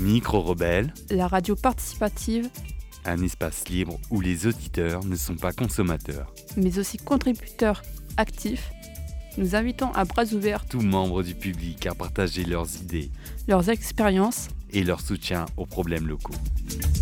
Micro-Rebelle, la radio participative, un espace libre où les auditeurs ne sont pas consommateurs. mais aussi contributeurs actifs. Nous invitons à bras ouverts Tous membres du public à partager leurs idées leurs expériences et leur soutien aux problèmes locaux.